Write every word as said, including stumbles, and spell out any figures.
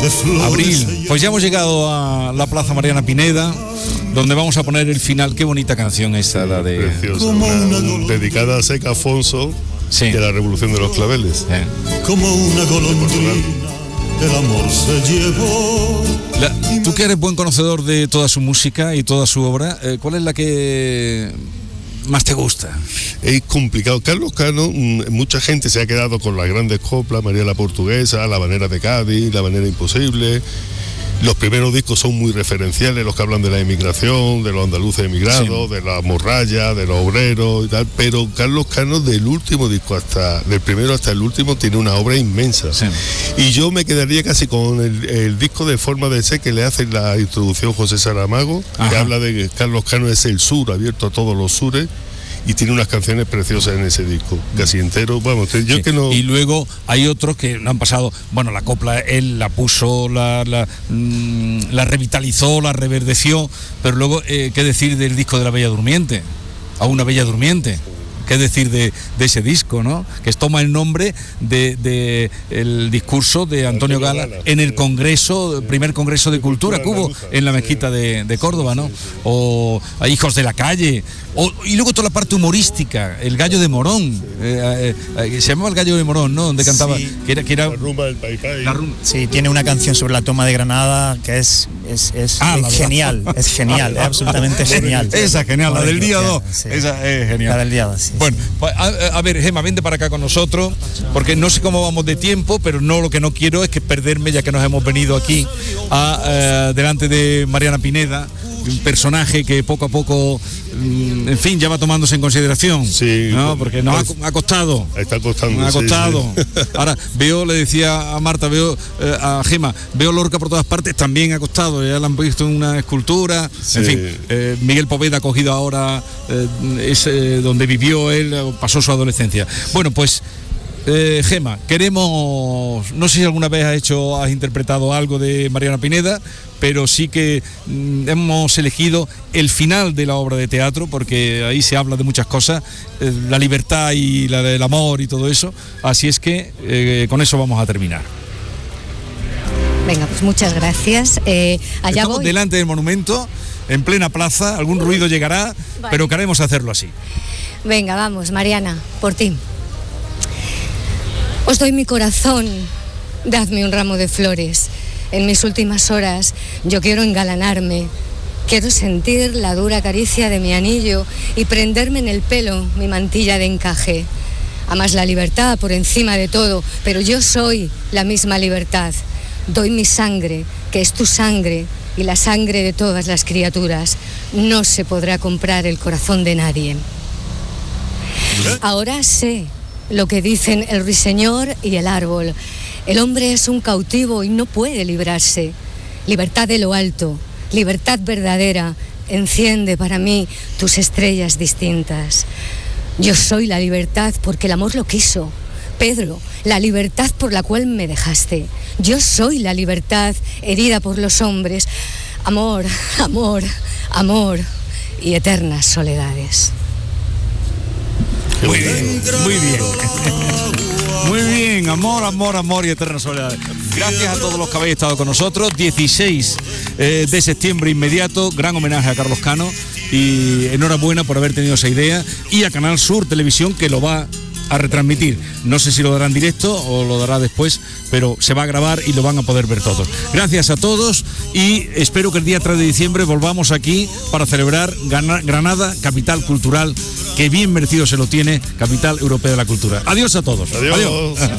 Abril, pues ya hemos llegado a la Plaza Mariana Pineda, donde vamos a poner el final. Qué bonita canción esta, la de... Preciosa, una, dedicada a Seca Afonso, sí, de la Revolución de los Claveles. Sí. Como una golondrina, el amor se llevó. La, tú que eres buen conocedor de toda su música y toda su obra, eh, ¿cuál es la que más te gusta? Es complicado. Carlos Cano, mucha gente se ha quedado con las grandes coplas, María la Portuguesa, La Habanera de Cádiz, La Habanera Imposible. Los primeros discos son muy referenciales, los que hablan de la emigración, de los andaluces emigrados, sí, de la morralla, de los obreros y tal, pero Carlos Cano, del último disco hasta, del primero hasta el último, tiene una obra inmensa. Sí. Y yo me quedaría casi con el, el disco de Forma de Ser, que le hace la introducción José Saramago, Ajá. que habla de que Carlos Cano es el sur, abierto a todos los sures, y tiene unas canciones preciosas en ese disco, casi entero. Vamos, yo sí. que no... Y luego hay otros que no han pasado, bueno, la copla él la puso, la, la, mmm, la revitalizó, la reverdeció, pero luego, eh, ¿qué decir del disco de La Bella Durmiente? A una Bella Durmiente. ¿Qué decir de, de ese disco, no? Que toma el nombre de, de el discurso de Antonio Gala en el Congreso, primer Congreso de Cultura que hubo en la mezquita de, de Córdoba, ¿no? O a Hijos de la Calle, o, y luego toda la parte humorística, El Gallo de Morón, eh, eh, se llamaba El Gallo de Morón, ¿no? Donde cantaba, sí, que era, que era la rumba del Pai Pai. La rumba. Sí, tiene una canción sobre la toma de Granada que es, es, es, ah, es genial, es genial, es absolutamente genial. Esa es genial, la del día dos, sí. Esa es genial. La del día dos, sí. Bueno, a, a ver, Gemma, vente para acá con nosotros, porque no sé cómo vamos de tiempo, pero no, lo que no quiero es que perderme, ya que nos hemos venido aquí a, eh, delante de Mariana Pineda, un personaje que poco a poco, en fin, ya va tomándose en consideración, sí, ¿no? Porque nos pues, ha, ha costado. Está costando. Ha costado. Sí, sí. Ahora, veo, le decía a Marta, veo eh, a Gemma, veo Lorca por todas partes, también ha costado, ya la han visto en una escultura, sí. En fin, eh, Miguel Poveda ha cogido ahora, eh, es eh, donde vivió él, pasó su adolescencia. Bueno, pues... Eh, Gemma, queremos, no sé si alguna vez has hecho, has interpretado algo de Mariana Pineda, pero sí que mm, hemos elegido el final de la obra de teatro, porque ahí se habla de muchas cosas, eh, la libertad y la, el amor y todo eso, así es que eh, con eso vamos a terminar. Venga, pues muchas gracias. Eh, allá Estamos voy. delante del monumento, en plena plaza, algún ruido llegará, vale, pero queremos hacerlo así. Venga, vamos, Mariana, por ti. Os doy mi corazón, dadme un ramo de flores. En mis últimas horas yo quiero engalanarme, quiero sentir la dura caricia de mi anillo y prenderme en el pelo mi mantilla de encaje. Amas la libertad por encima de todo, pero yo soy la misma libertad. Doy mi sangre, que es tu sangre, y la sangre de todas las criaturas. No se podrá comprar el corazón de nadie. Ahora sé lo que dicen el ruiseñor y el árbol. El hombre es un cautivo y no puede librarse. Libertad de lo alto, libertad verdadera, enciende para mí tus estrellas distintas. Yo soy la libertad porque el amor lo quiso. Pedro, la libertad por la cual me dejaste. Yo soy la libertad herida por los hombres. Amor, amor, amor y eternas soledades. Muy bien, muy bien. Muy bien, amor, amor, amor y eterna soledad. Gracias a todos los que habéis estado con nosotros. dieciséis eh, de septiembre inmediato, gran homenaje a Carlos Cano y enhorabuena por haber tenido esa idea, y a Canal Sur Televisión, que lo va a retransmitir. No sé si lo dará en directo o lo dará después, pero se va a grabar y lo van a poder ver todos. Gracias a todos y espero que el día tres de diciembre volvamos aquí para celebrar Granada, capital cultural, que bien merecido se lo tiene, capital europea de la cultura. Adiós a todos. Adiós. Adiós.